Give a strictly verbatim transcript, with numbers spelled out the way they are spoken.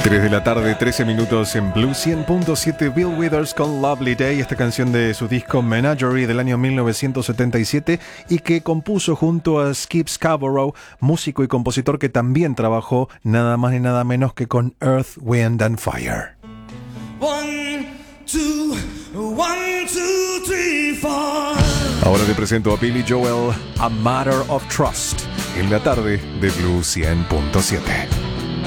tres de la tarde, trece minutos en Blue cien punto siete. Bill Withers con Lovely Day, esta canción de su disco Menagerie del año mil novecientos setenta y siete y que compuso junto a Skip Scarborough, músico y compositor que también trabajó nada más ni nada menos que con Earth, Wind and Fire. One, two, one, two, three, four. Ahora te presento a Billy Joel, A Matter of Trust, en la tarde de Blue cien punto siete.